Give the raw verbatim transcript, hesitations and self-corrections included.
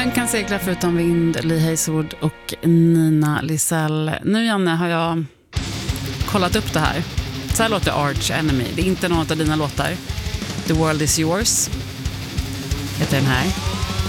Vem kan segla förutom vind? Lee Hazelwood och Nina Lisell. Nu, Janne, har jag kollat upp det här. Så här låter Arch Enemy. Det är inte någon av dina låtar. The World Is Yours heter den här.